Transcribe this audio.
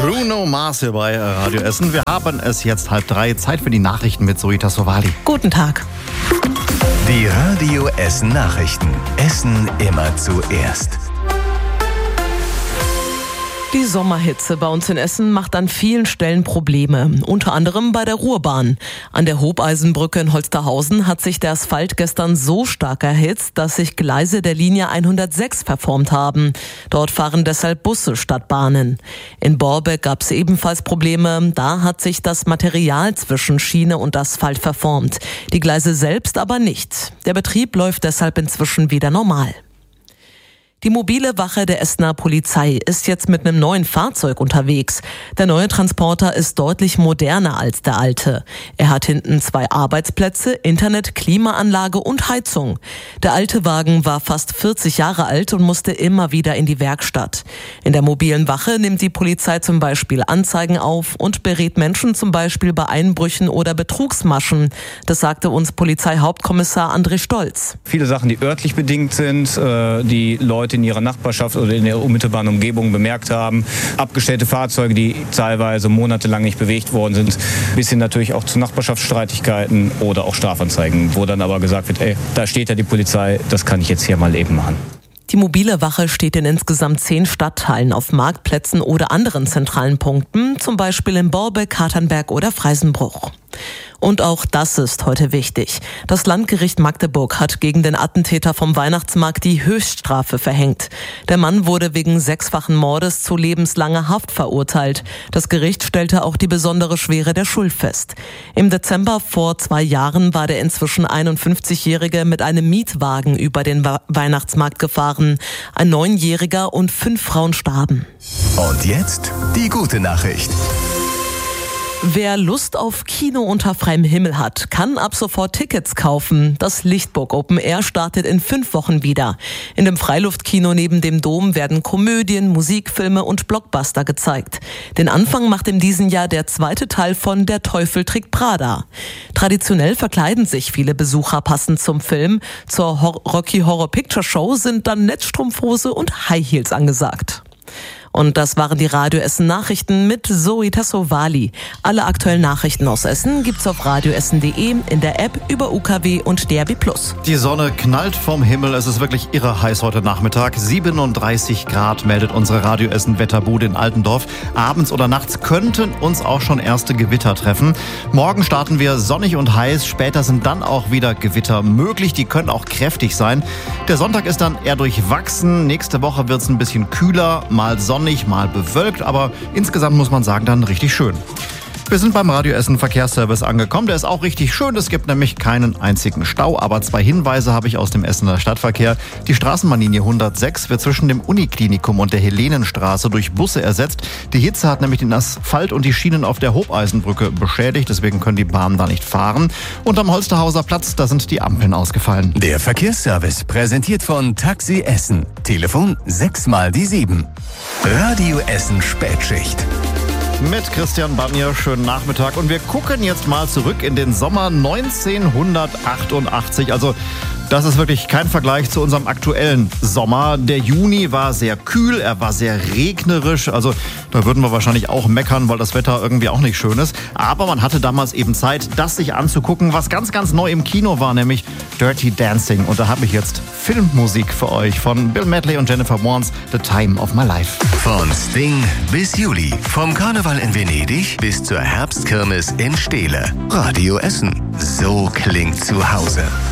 Bruno Mars hier bei Radio Essen. Wir haben es jetzt 2:30. Zeit für die Nachrichten mit Zoe Tassovali. Guten Tag. Die Radio Essen Nachrichten. Essen immer zuerst. Die Sommerhitze bei uns in Essen macht an vielen Stellen Probleme, unter anderem bei der Ruhrbahn. An der Hobeisenbrücke in Holsterhausen hat sich der Asphalt gestern so stark erhitzt, dass sich Gleise der Linie 106 verformt haben. Dort fahren deshalb Busse statt Bahnen. In Borbeck gab es ebenfalls Probleme. Da hat sich das Material zwischen Schiene und Asphalt verformt. Die Gleise selbst aber nicht. Der Betrieb läuft deshalb inzwischen wieder normal. Die mobile Wache der Essener Polizei ist jetzt mit einem neuen Fahrzeug unterwegs. Der neue Transporter ist deutlich moderner als der alte. Er hat hinten 2 Arbeitsplätze, Internet, Klimaanlage und Heizung. Der alte Wagen war fast 40 Jahre alt und musste immer wieder in die Werkstatt. In der mobilen Wache nimmt die Polizei zum Beispiel Anzeigen auf und berät Menschen zum Beispiel bei Einbrüchen oder Betrugsmaschen. Das sagte uns Polizeihauptkommissar André Stolz. Viele Sachen, die örtlich bedingt sind, die Leute in ihrer Nachbarschaft oder in der unmittelbaren Umgebung bemerkt haben. Abgestellte Fahrzeuge, die teilweise monatelang nicht bewegt worden sind, bis hin natürlich auch zu Nachbarschaftsstreitigkeiten oder auch Strafanzeigen, wo dann aber gesagt wird, da steht ja die Polizei, das kann ich jetzt hier mal eben machen. Die mobile Wache steht in insgesamt 10 Stadtteilen auf Marktplätzen oder anderen zentralen Punkten, zum Beispiel in Borbeck, Katernberg oder Freisenbruch. Und auch das ist heute wichtig. Das Landgericht Magdeburg hat gegen den Attentäter vom Weihnachtsmarkt die Höchststrafe verhängt. Der Mann wurde wegen 6-fachen Mordes zu lebenslanger Haft verurteilt. Das Gericht stellte auch die besondere Schwere der Schuld fest. Im Dezember vor 2 Jahren war der inzwischen 51-Jährige mit einem Mietwagen über den Weihnachtsmarkt gefahren. Ein 9-Jähriger und 5 Frauen starben. Und jetzt die gute Nachricht. Wer Lust auf Kino unter freiem Himmel hat, kann ab sofort Tickets kaufen. Das Lichtburg Open Air startet in 5 Wochen wieder. In dem Freiluftkino neben dem Dom werden Komödien, Musikfilme und Blockbuster gezeigt. Den Anfang macht in diesem Jahr der 2. Teil von Der Teufel trägt Prada. Traditionell verkleiden sich viele Besucher passend zum Film. Zur Rocky Horror Picture Show sind dann Netzstrumpfhose und High Heels angesagt. Und das waren die Radio Essen Nachrichten mit Zoe Tassovali. Alle aktuellen Nachrichten aus Essen gibt's auf radioessen.de, in der App, über UKW und DAB+. Die Sonne knallt vom Himmel. Es ist wirklich irre heiß heute Nachmittag. 37 Grad meldet unsere Radio Essen Wetterbude in Altendorf. Abends oder nachts könnten uns auch schon erste Gewitter treffen. Morgen starten wir sonnig und heiß. Später sind dann auch wieder Gewitter möglich. Die können auch kräftig sein. Der Sonntag ist dann eher durchwachsen. Nächste Woche wird's ein bisschen kühler, mal sonnig, mal bewölkt, aber insgesamt muss man sagen, dann richtig schön. Wir sind beim Radio Essen Verkehrsservice angekommen. Der ist auch richtig schön. Es gibt nämlich keinen einzigen Stau. Aber 2 Hinweise habe ich aus dem Essener Stadtverkehr. Die Straßenbahnlinie 106 wird zwischen dem Uniklinikum und der Helenenstraße durch Busse ersetzt. Die Hitze hat nämlich den Asphalt und die Schienen auf der Hobeisenbrücke beschädigt. Deswegen können die Bahnen da nicht fahren. Und am Holsterhauser Platz, da sind die Ampeln ausgefallen. Der Verkehrsservice präsentiert von Taxi Essen. Telefon 6x7. Radio Essen Spätschicht. Mit Christian Banier, schönen Nachmittag. Und wir gucken jetzt mal zurück in den Sommer 1988. Also das ist wirklich kein Vergleich zu unserem aktuellen Sommer. Der Juni war sehr kühl, er war sehr regnerisch. Also da würden wir wahrscheinlich auch meckern, weil das Wetter irgendwie auch nicht schön ist. Aber man hatte damals eben Zeit, das sich anzugucken, was ganz, ganz neu im Kino war, nämlich Dirty Dancing. Und da habe ich jetzt Filmmusik für euch von Bill Medley und Jennifer Warnes, The Time of My Life. Von Sting bis Juli, vom Karneval in Venedig bis zur Herbstkirmes in Steele. Radio Essen, so klingt zu Hause.